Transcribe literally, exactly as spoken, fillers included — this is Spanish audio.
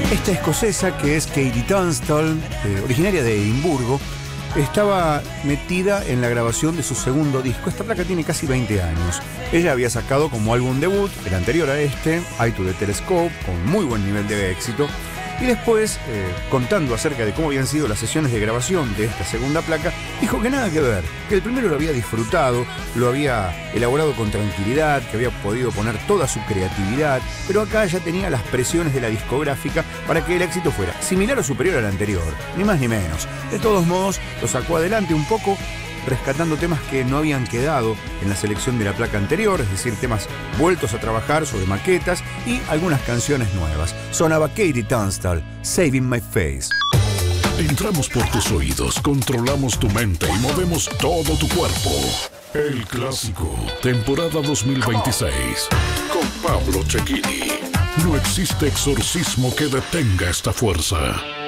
Esta escocesa, que es Katie Tunstall, eh, originaria de Edimburgo, estaba metida en la grabación de su segundo disco. Esta placa tiene casi veinte años. Ella había sacado como álbum debut, el anterior a este, Eye to the Telescope, con muy buen nivel de éxito. Y después, eh, contando acerca de cómo habían sido las sesiones de grabación de esta segunda placa, dijo que nada que ver, que el primero lo había disfrutado, lo había elaborado con tranquilidad, que había podido poner toda su creatividad, pero acá ya tenía las presiones de la discográfica para que el éxito fuera similar o superior al anterior, ni más ni menos. De todos modos, lo sacó adelante un poco, rescatando temas que no habían quedado en la selección de la placa anterior, es decir, temas vueltos a trabajar sobre maquetas y algunas canciones nuevas. Sonaba Katie Tunstall, Saving My Face. Entramos por tus oídos, controlamos tu mente y movemos todo tu cuerpo. El Clásico, temporada dos mil veintiséis, con Pablo Cecchini. No existe exorcismo que detenga esta fuerza.